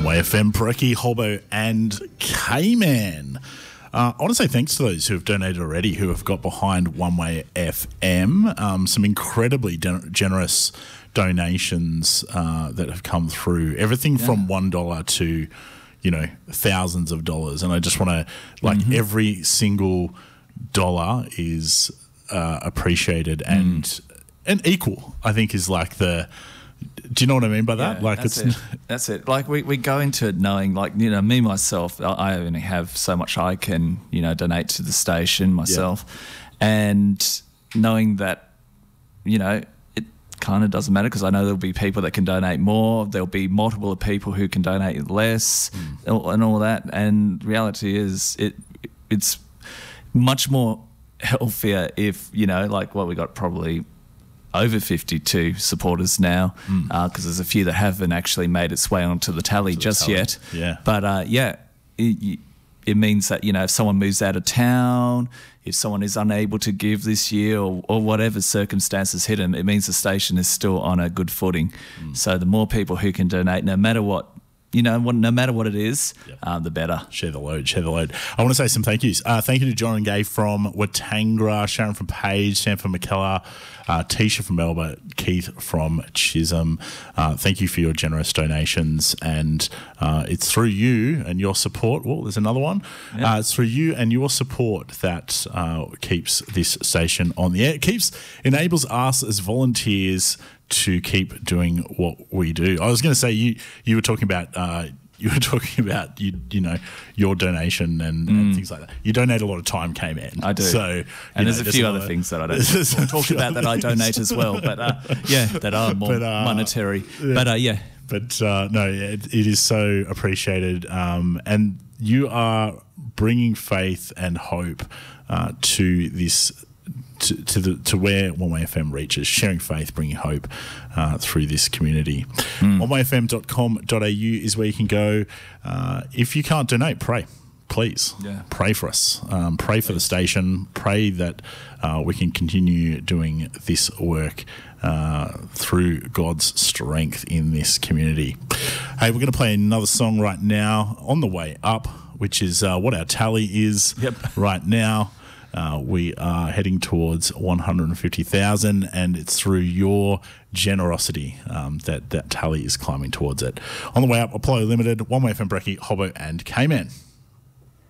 Way FM, Brekkie, Holbo and K-Man. I want to say thanks to those who have donated already, who have got behind One Way FM. Some incredibly generous donations that have come through. Everything from $1 to, thousands of dollars. And I just want to, every single dollar is appreciated and equal, I think, is like the... Do you know what I mean by that? Yeah, that's it. Like we go into it knowing, me myself, I only have so much I can, donate to the station myself, and knowing that, it kind of doesn't matter because I know there'll be people that can donate more. There'll be multiple of people who can donate less, and all that. And reality is, it's much more healthier if we got probably over 52 supporters now, because there's a few that haven't actually made its way onto the tally yet. Yeah. But it means that, if someone moves out of town, if someone is unable to give this year or whatever circumstances hit them, it means the station is still on a good footing. So the more people who can donate, no matter what, no matter what it is, the better. Share the load. I want to say some thank yous. Thank you to John and Gay from Watangra, Sharon from Page, Sam from McKellar, Tisha from Melbourne, Keith from Chisholm. Thank you for your generous donations, and it's through you and your support. Well, there's another one. Yep. It's through you and your support that keeps this station on the air. It enables us as volunteers to keep doing what we do. I was going to say you were talking about your donation and things like that. You donate a lot of time, K-Man. I do. So, and there's a few other things that I don't talk about that I donate as well, but that are more monetary. But it is so appreciated, and you are bringing faith and hope to this. To where One Way FM reaches, sharing faith, bringing hope through this community. OneWayFM.com.au is where you can go. If you can't donate, pray. Please pray for us. Pray for the station. Pray that we can continue doing this work through God's strength in this community. Hey, we're going to play another song right now, On the Way Up, which is what our tally is right now. We are heading towards 150,000, and it's through your generosity that tally is climbing towards it. On the way up, Apollo Limited, One Way FM, Brekkie, Holbo and K-Man.